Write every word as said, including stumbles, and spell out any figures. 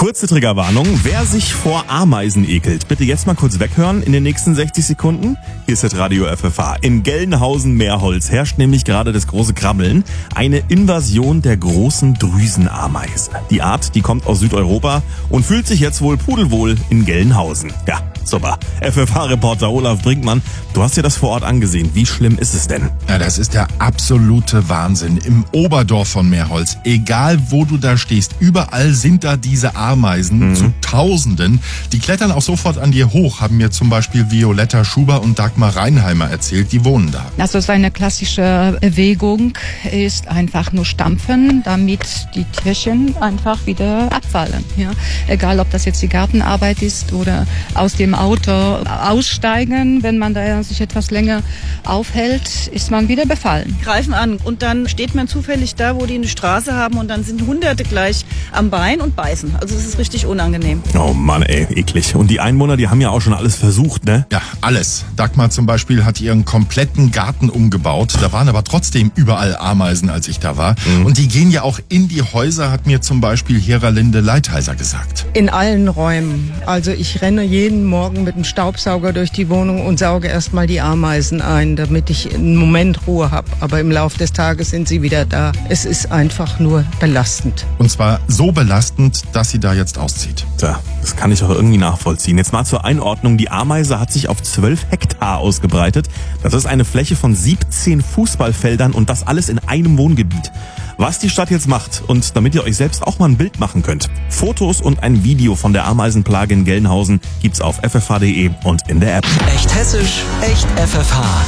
Kurze Triggerwarnung. Wer sich vor Ameisen ekelt, bitte jetzt mal kurz weghören in den nächsten sechzig Sekunden. Hier ist das Radio F F H. In Gelnhausen-Meerholz herrscht nämlich gerade das große Krabbeln. Eine Invasion der großen Drüsenameise. Die Art, die kommt aus Südeuropa und fühlt sich jetzt wohl pudelwohl in Gelnhausen. Ja, super. F F H-Reporter Olaf Brinkmann, du hast dir das vor Ort angesehen. Wie schlimm ist es denn? Ja, das ist der absolute Wahnsinn. Im Oberdorf von Meerholz, egal wo du da stehst, überall sind da diese Ameisen mhm. zu Tausenden. Die klettern auch sofort an dir hoch, haben mir zum Beispiel Violetta Schuber und Dagmar Reinheimer erzählt, die wohnen da. Also seine klassische Bewegung ist einfach nur stampfen, damit die Tierchen einfach wieder abfallen. Ja? Egal, ob das jetzt die Gartenarbeit ist oder aus dem Auto aussteigen, wenn man da sich etwas länger aufhält, ist man wieder befallen. Greifen an und dann steht man zufällig da, wo die eine Straße haben und dann sind Hunderte gleich am Bein und beißen. Also es ist richtig unangenehm. Oh Mann, ey, eklig. Und die Einwohner, die haben ja auch schon alles versucht, ne? Ja, alles. Dagmar zum Beispiel hat ihren kompletten Garten umgebaut. Da waren aber trotzdem überall Ameisen, als ich da war. Mhm. Und die gehen ja auch in die Häuser, hat mir zum Beispiel Heralinde Leitheiser gesagt. In allen Räumen. Also ich renne jeden Morgen mit dem Staubsauger durch die Wohnung und sauge erstmal die Ameisen ein, damit ich einen Moment Ruhe habe. Aber im Laufe des Tages sind sie wieder da. Es ist einfach nur belastend. Und zwar so belastend, dass sie da jetzt auszieht. Tja, das kann ich auch irgendwie nachvollziehen. Jetzt mal zur Einordnung. Die Ameise hat sich auf zwölf Hektar ausgebreitet. Das ist eine Fläche von siebzehn Fußballfeldern und das alles in einem Wohngebiet. Was die Stadt jetzt macht und damit ihr euch selbst auch mal ein Bild machen könnt. Fotos und ein Video von der Ameisenplage in Gelnhausen gibt's auf f f h punkt d e und in der App. Echt hessisch, echt F F H.